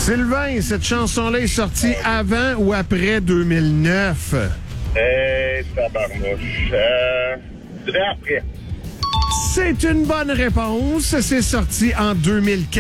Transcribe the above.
Sylvain, cette chanson-là est sortie avant ou après 2009? Tabarnouche. Je dirais après. C'est une bonne réponse. C'est sorti en 2004.